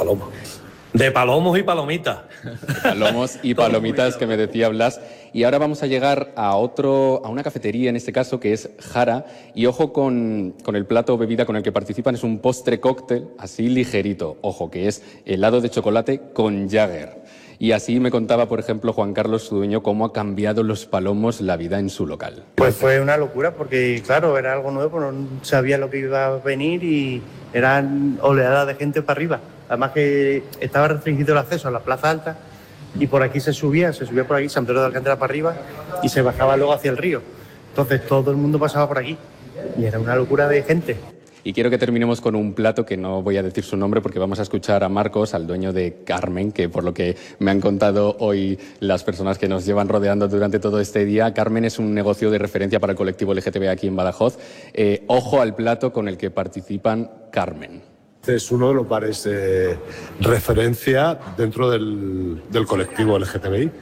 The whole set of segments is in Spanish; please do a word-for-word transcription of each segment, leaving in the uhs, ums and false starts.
palomos. De palomos y palomitas. Palomos y palomitas que me decía Blas. Y ahora vamos a llegar a otro, a una cafetería en este caso que es Jara. Y ojo con, con el plato o bebida con el que participan, es un postre cóctel así ligerito. Ojo, que es helado de chocolate con Jagger. Y así me contaba, por ejemplo, Juan Carlos, su dueño, cómo ha cambiado los palomos la vida en su local. Pues fue una locura porque, claro, era algo nuevo, no sabía lo que iba a venir y eran oleadas de gente para arriba. Además que estaba restringido el acceso a la plaza alta y por aquí se subía, se subía por aquí, San Pedro de Alcántara para arriba y se bajaba luego hacia el río. Entonces todo el mundo pasaba por aquí y era una locura de gente. Y quiero que terminemos con un plato que no voy a decir su nombre porque vamos a escuchar a Marcos, al dueño de Carmen, que por lo que me han contado hoy las personas que nos llevan rodeando durante todo este día, Carmen es un negocio de referencia para el colectivo L G T B aquí en Badajoz. Eh, ojo al plato con el que participan Carmen. Es uno de los bares de referencia dentro del, del colectivo L G T B I.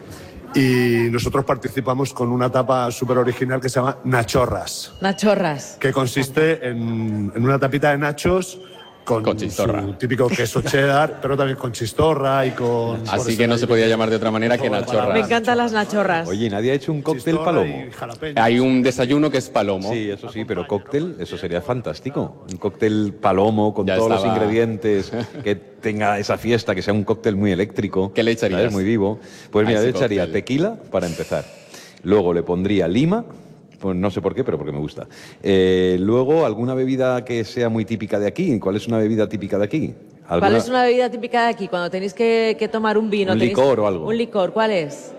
Y nosotros participamos con una tapa súper original que se llama Nachorras. Nachorras. Que consiste en, en una tapita de nachos con, con chistorra. Su típico queso cheddar, pero también con chistorra y con... Así que no se podía llamar de otra manera que nachorras. Me encantan las nachorras. Oye, ¿nadie ha hecho un cóctel palomo? Hay un desayuno que es palomo. Sí, eso sí, pero cóctel, eso sería fantástico. Un cóctel palomo con Ya todos estaba. los ingredientes, que tenga esa fiesta, que sea un cóctel muy eléctrico. ¿Qué le echarías? ¿Sabes? Muy vivo. Pues mira, A le ese echaría cóctel. tequila para empezar. Luego le pondría lima. Pues no sé por qué, pero porque me gusta. Eh, luego, alguna bebida que sea muy típica de aquí. ¿Cuál es una bebida típica de aquí? ¿Alguna? ¿Cuál es una bebida típica de aquí? Cuando tenéis que, que tomar un vino. Un tenéis- licor o algo. Un licor, ¿cuál es?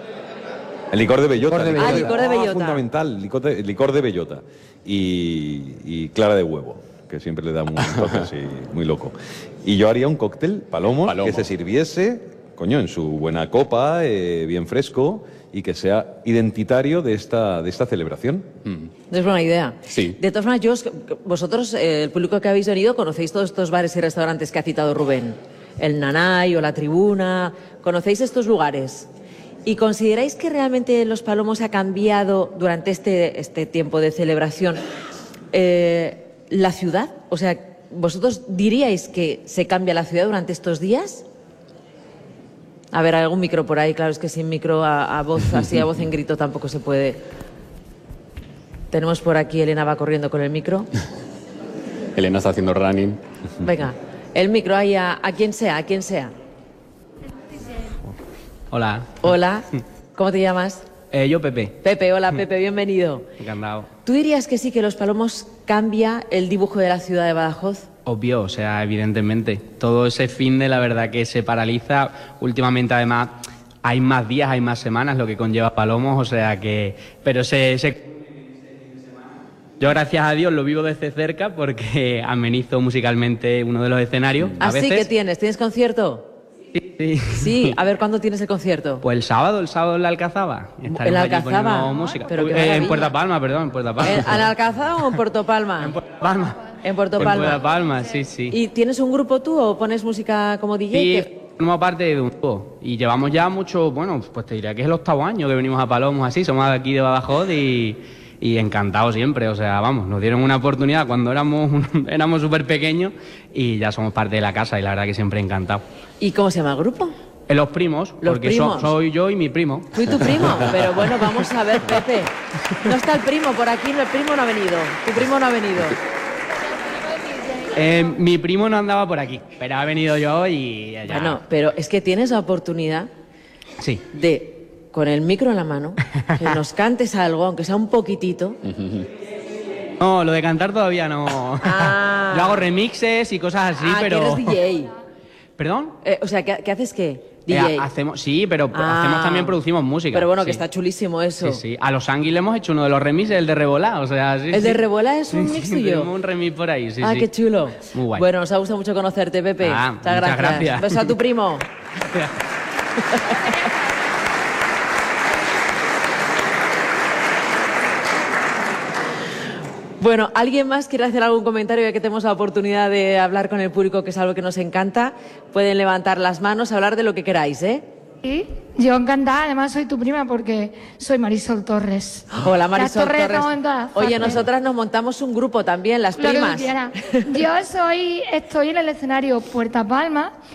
El licor de bellota. Licor de bellota. Ah, licor de Ah, bellota. fundamental, licor de, licor de bellota. Y, y clara de huevo, que siempre le da un toque así muy loco. Y yo haría un cóctel palomo, Palomo. que se sirviese, coño, en su buena copa, eh, bien fresco, y que sea identitario de esta, de esta celebración. Es buena idea. Sí. De todas formas, yo os- vosotros, eh, el público que habéis venido, conocéis todos estos bares y restaurantes que ha citado Rubén. El Nanay o La Tribuna. ¿Conocéis estos lugares? ¿Y consideráis que realmente Los Palomos ha cambiado durante este, este tiempo de celebración eh, la ciudad? O sea, ¿vosotros diríais que se cambia la ciudad durante estos días? A ver, hay algún micro por ahí, claro, es que sin micro a, a voz, así a voz en grito tampoco se puede. Tenemos por aquí, Elena va corriendo con el micro. Elena está haciendo running. Venga, el micro ahí a, a quien sea, a quien sea. Hola. Hola, ¿cómo te llamas? Eh, yo, Pepe. Pepe, hola Pepe, bienvenido. Encantado. ¿Tú dirías que sí, que Los Palomos cambia el dibujo de la ciudad de Badajoz? Obvio, o sea, evidentemente. Todo ese fin de la verdad que se paraliza. Últimamente, además, hay más días, hay más semanas, lo que conlleva Palomos, o sea que... Pero se... se... Yo, gracias a Dios, lo vivo desde cerca porque amenizo musicalmente uno de los escenarios. A Así veces... que tienes, ¿tienes concierto? Sí. Sí, a ver, ¿cuándo tienes el concierto? Pues el sábado, el sábado en la Alcazaba. Estaremos ¿En la allí Alcazaba? poniendo música. Pero qué Eh, en maravilla. Puerta Palma, perdón, en Puerta Palma. ¿En, ¿En Alcázaba o en Puerto Palma? En Puerta Palma. En Puerto En Palma. Puerta Palma, sí, sí. ¿Y tienes un grupo tú o pones música como D J? Sí, Que- formamos parte de un dúo y llevamos ya mucho, bueno, pues te diría que es el octavo año que venimos a Palomos así, somos de aquí de Badajoz y, y encantados siempre, o sea, vamos, nos dieron una oportunidad cuando éramos un- éramos súper pequeños y ya somos parte de la casa y la verdad que siempre encantados. ¿Y cómo se llama el grupo? En los primos, Los porque primos. so- soy yo y mi primo. ¿Tú y tu primo? Pero bueno, vamos a ver, Pepe. No está el primo por aquí, el primo no ha venido. Tu primo no ha venido. Eh, mi primo no andaba por aquí, pero ha venido yo y ya. Bueno, pero es que tienes la oportunidad Sí. de, con el micro en la mano, que nos cantes algo, aunque sea un poquitito. No, lo de cantar todavía no. Ah. Yo hago remixes y cosas así, ah, pero... que eres D J. ¿Perdón? Eh, o sea, ¿qué, qué haces qué? D Eh, J. hacemos, sí, pero Ah. hacemos también, producimos música. Pero bueno, sí. que está chulísimo eso. Sí, sí. A Los Anguis le hemos hecho uno de los remixes, el de Rebolá, o sea, sí, ¿El sí. de Rebolá es un Sí, mix sí, tuyo? tenemos un remix por ahí, sí, ah, sí. qué chulo. Muy guay. Bueno, nos ha gustado mucho conocerte, Pepe. Ah, muchas muchas gracias. gracias. Beso a tu primo. Bueno, ¿alguien más quiere hacer algún comentario ya que tenemos la oportunidad de hablar con el público, que es algo que nos encanta? Pueden levantar las manos, hablar de lo que queráis, ¿eh? Sí, yo encantada, además soy tu prima porque soy Marisol Torres. Hola, Marisol Las Torres Torres. estamos en todas Oye, partes. nosotras nos montamos un grupo también, las Lo que tú primas. quieras. Yo soy, estoy en el escenario Puerta Palma